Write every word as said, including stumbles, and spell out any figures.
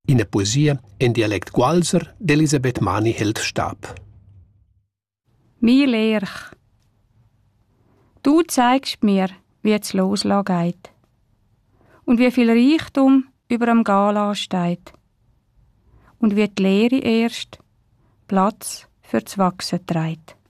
In der Poesie in Dialekt Gualser d'Elisabeth Mani hält Stab. Mir Lerch. Du zeigst mir, wie es loslassen geht. Und wie viel Reichtum über dem Gala steht. Und wie die Leere erst Platz für das Wachsen trägt.